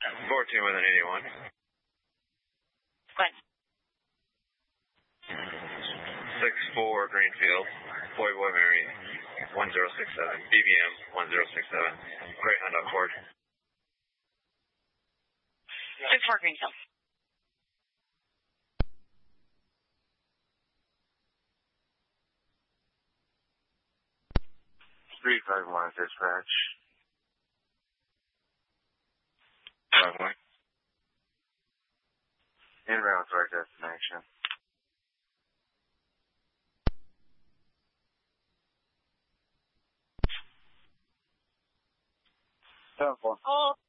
14 with an 81. What? 6-4 Greenfield. Boy Mary 1067. BBM 1067. Greyhound on board. 6-4 Greenfield. 351 dispatch. Runway. Inbound to our destination. 7-4. Hold.